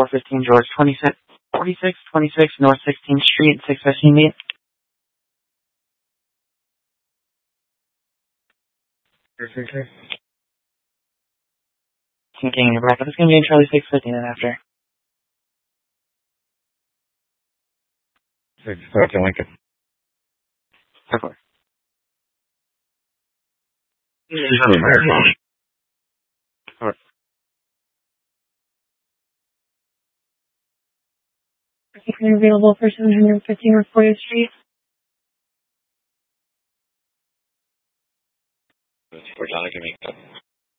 415 George 4626 North 16th Street, 615 meet. Getting in your bracket. It's going to be in Charlie 615 and after. 613 Lincoln. Perfect. Available for 715 North 40th Street. For John, I can make that.